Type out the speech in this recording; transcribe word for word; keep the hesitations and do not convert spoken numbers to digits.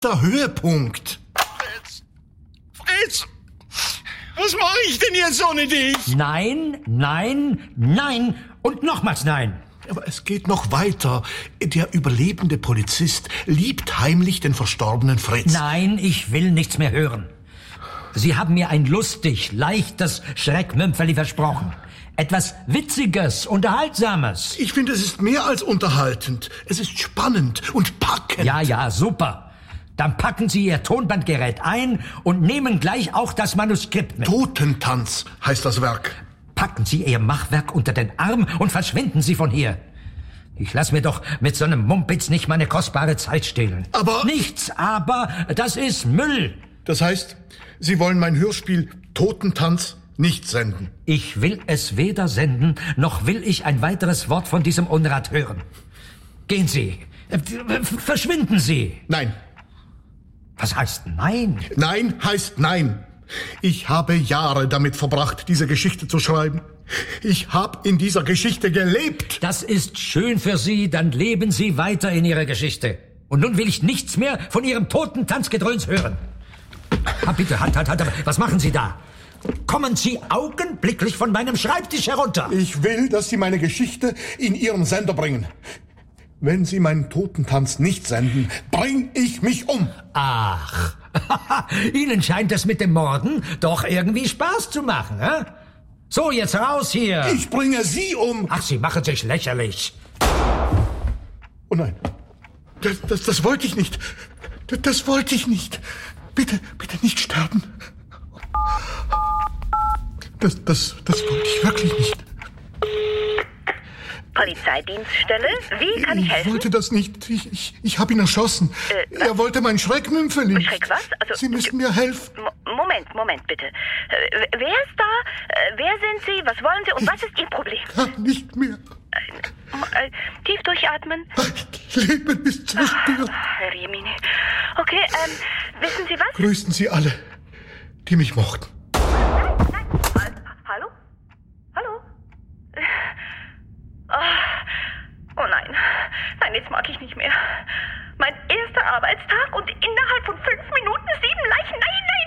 der Höhepunkt. Fritz! Fritz! Was mache ich denn jetzt ohne dich? Nein, nein, nein und nochmals nein. Aber es geht noch weiter. Der überlebende Polizist liebt heimlich den verstorbenen Fritz. Nein, ich will nichts mehr hören. Sie haben mir ein lustig, leichtes Schreckmümpfeli versprochen. Etwas Witziges, Unterhaltsames. Ich finde, es ist mehr als unterhaltend. Es ist spannend und packend. Ja, ja, super. Dann packen Sie Ihr Tonbandgerät ein und nehmen gleich auch das Manuskript mit. Totentanz heißt das Werk. Packen Sie Ihr Machwerk unter den Arm und verschwinden Sie von hier. Ich lass mir doch mit so einem Mumpitz nicht meine kostbare Zeit stehlen. Aber... Nichts, aber das ist Müll. Das heißt, Sie wollen mein Hörspiel Totentanz nicht senden? Ich will es weder senden, noch will ich ein weiteres Wort von diesem Unrat hören. Gehen Sie. Verschwinden Sie. Nein. Was heißt nein? Nein heißt nein. Ich habe Jahre damit verbracht, diese Geschichte zu schreiben. Ich habe in dieser Geschichte gelebt. Das ist schön für Sie, dann leben Sie weiter in Ihrer Geschichte. Und nun will ich nichts mehr von Ihrem Totentanzgedröhns hören. Ah, bitte, halt, halt, halt, was machen Sie da? Kommen Sie augenblicklich von meinem Schreibtisch herunter. Ich will, dass Sie meine Geschichte in Ihren Sender bringen. Wenn Sie meinen Totentanz nicht senden, bring ich mich um. Ach, Ihnen scheint es mit dem Morden doch irgendwie Spaß zu machen, hä? So, jetzt raus hier. Ich bringe Sie um. Ach, Sie machen sich lächerlich. Oh nein, das, das, das wollte ich nicht. Das, das wollte ich nicht. Bitte, bitte nicht sterben. Das, das, das wollte ich wirklich nicht. Polizeidienststelle, wie kann ich helfen? Ich wollte das nicht. Ich, ich, ich habe ihn erschossen. Äh, er wollte mein Schreckmümpfeli. Schreck was? Also, Sie müssen mir helfen. Mo- Moment, Moment, bitte. Äh, wer ist da? Äh, wer sind Sie? Was wollen Sie? Und was ist Ihr Problem? Kann nicht mehr. Äh, äh, tief durchatmen. Mein Leben ist zerstört. Ach, Herr Jemine. Okay, ähm, wissen Sie was? Grüßten Sie alle, die mich mochten. Nein, hallo? Hallo? Oh nein, nein, jetzt mag ich nicht mehr. Mein erster Arbeitstag und innerhalb von fünf Minuten sieben Leichen. Nein, nein.